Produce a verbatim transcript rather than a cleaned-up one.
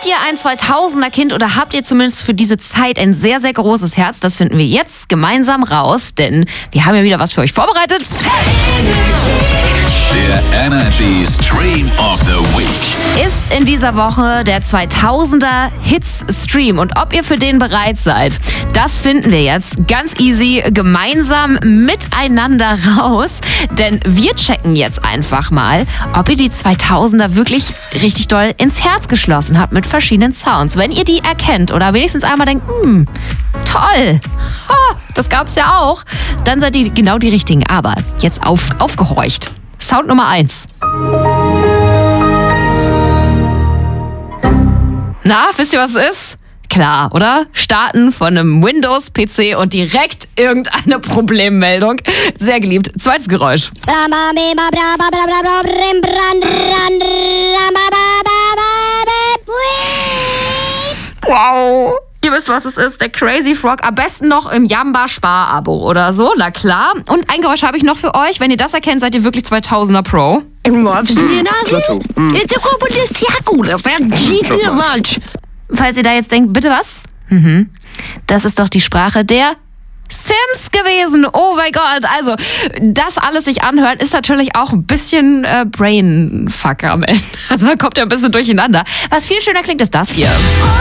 Seid ihr ein zweitausender-Kind oder habt ihr zumindest für diese Zeit ein sehr, sehr großes Herz? Das finden wir jetzt gemeinsam raus, denn wir haben ja wieder was für euch vorbereitet. Der Energy Stream of the Week Ist in dieser Woche der zweitausender Hits Stream. Und ob ihr für den bereit seid, das finden wir jetzt ganz easy gemeinsam miteinander raus. Denn wir checken jetzt einfach mal, ob ihr die zweitausender wirklich richtig doll ins Herz geschlossen habt mit verschiedenen Sounds. Wenn ihr die erkennt oder wenigstens einmal denkt, hm, toll, oh, das gab's ja auch, dann seid ihr genau die Richtigen. Aber jetzt auf, aufgehorcht. Sound Nummer eins. Na, wisst ihr, was es ist? Klar, oder? Starten von einem Windows-P C und direkt irgendeine Problemmeldung. Sehr geliebt. Zweites Geräusch. Wow. Ihr wisst, was es ist. Der Crazy Frog. Am besten noch im Jamba-Spar-Abo oder so. Na klar. Und ein Geräusch habe ich noch für euch. Wenn ihr das erkennt, seid ihr wirklich zweitausender Pro. Falls ihr da jetzt denkt, bitte was? Mhm. Das ist doch die Sprache der Sims gewesen. Oh mein Gott. Also, das alles sich anhören, ist natürlich auch ein bisschen äh, Brainfuck am Ende. Also, man kommt ja ein bisschen durcheinander. Was viel schöner klingt, ist das hier.